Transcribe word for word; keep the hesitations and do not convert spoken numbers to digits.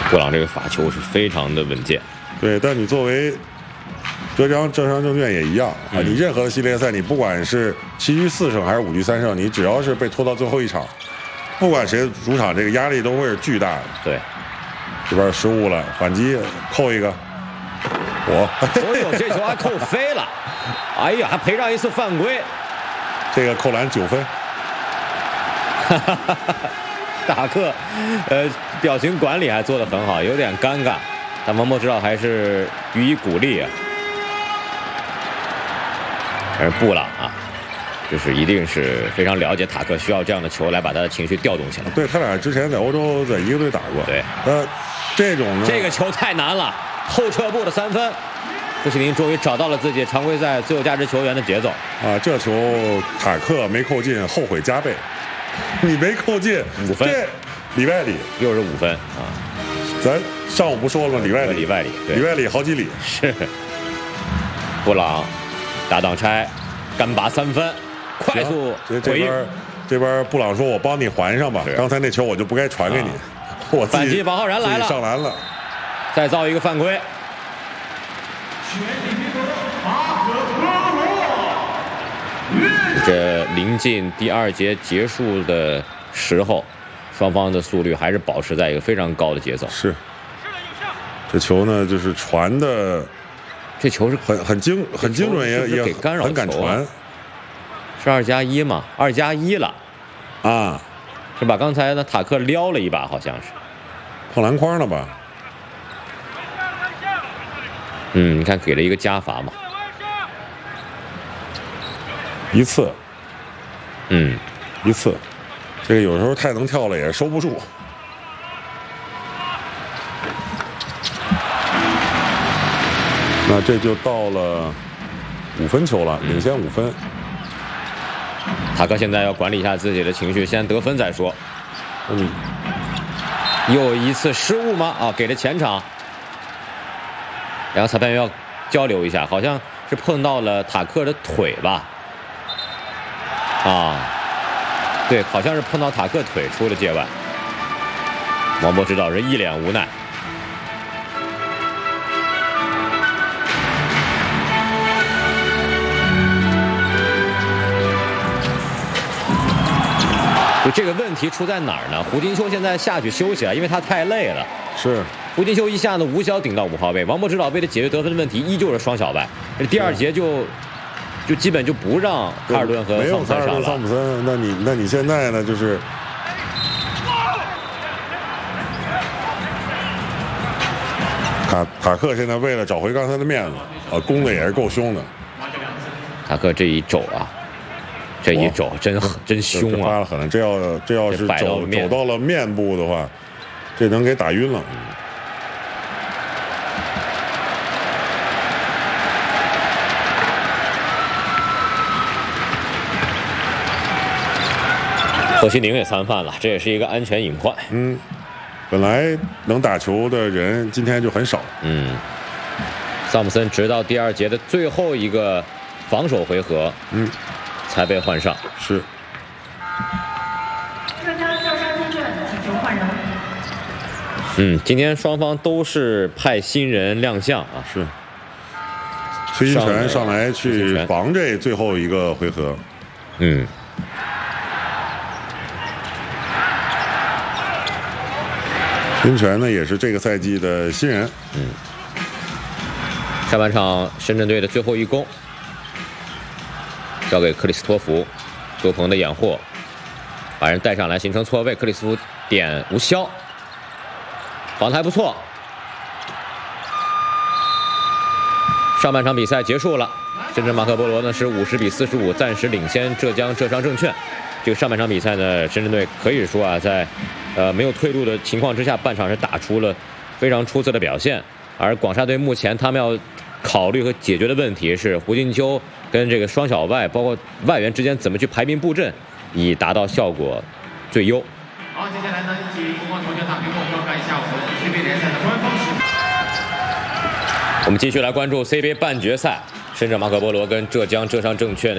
布朗这个罚球是非常的稳健。 对，但你作为浙江浙商证券也一样啊， 嗯、 你任何的系列赛，你不管是七局四胜还是五局三胜，你只要是被拖到最后一场，不管谁主场，这个压力都会是巨大的。 对， 这边失误了，反击扣一个，我， 哦呦，这球还扣飞了，哎呀，还赔上一次犯规， 这个扣篮九分。 哈哈哈哈。塔克，呃，表情管理还做得很好，有点尴尬，但王博指导还是予以鼓励啊。而布朗啊，就是一定是非常了解塔克需要这样的球来把他的情绪调动起来。 对他俩之前在欧洲在一个队打过。 对， 呃，这种呢， 这个球太难了，后撤步的三分，布希林终于找到了自己常规赛最有价值球员的节奏。 啊，这球塔克没扣进，后悔加倍。你没扣进五分， 里外里又是五分啊！ 咱上午不说了吗？里外里， 里外里， 里外里好几里。 是。布朗搭档拆，干拔三分，快速这这边这边布朗说：“我帮你还上吧，刚才那球我就不该传给你。啊”我反击，王浩然来了， 上篮了， 再造一个犯规。这临近第二节结束的时候，双方的速率还是保持在一个非常高的节奏。 是，这球呢就是传的， 这球是很很精很精准，也也给干扰球、啊， 很敢传。 是二加一嘛？二加一了， 啊， 是吧？刚才呢塔克撩了一把，好像是碰篮筐了吧？ 嗯，你看给了一个加罚嘛。 一次， 嗯， 一次，这个有时候太能跳了也收不住。那这就到了五分球了，领先五分。 塔克现在要管理一下自己的情绪，先得分再说。 嗯， 又一次失误吗？啊，给了前场，然后裁判员要交流一下，好像是碰到了塔克的腿吧。啊，对，好像是碰到塔克腿出了界外。王博指导是一脸无奈。就这个问题出在哪儿呢？胡金秋现在下去休息了，因为他太累了。 是。 胡金秋一下子无小顶到五号位，王博指导为了解决得分的问题，依旧是双小外。这第二节就。就基本就不让卡尔顿和没有卡尔顿、 桑普森，那你那你现在呢？就是塔塔克现在为了找回刚才的面子，啊，攻的也是够凶的。 塔克这一肘啊，这一肘真真凶啊！ 发了狠了，这要这要是走走到了面部的话，这能给打晕了。 霍希宁也参犯了，这也是一个安全隐患。 嗯，本来能打球的人今天就很少。 嗯，萨姆森直到第二节的最后一个防守回合， 嗯， 才被换上。 是。 嗯，今天双方都是派新人亮相啊。 是。崔金泉上来去防这最后一个回合。 嗯。 金泉呢也是这个赛季的新人。 嗯。上半场深圳队的最后一攻，交给克里斯托弗，周鹏的掩护，把人带上来形成错位，克里斯托弗点无效，防得还不错。上半场比赛结束了，深圳马可波罗呢是五十比四十五暂时领先浙江浙商证券。这个上半场比赛呢，深圳队可以说啊，在呃没有退路的情况之下，半场是打出了非常出色的表现。而广厦队目前他们要考虑和解决的问题是胡金秋跟这个双小外，包括外援之间怎么去排兵布阵，以达到效果最优。好，接下来呢，请凤凰头条大屏幕观看一下我们 C B A 联赛的官方视频。我们继续来关注 C B A 半决赛，深圳马可波罗跟浙江浙商证券的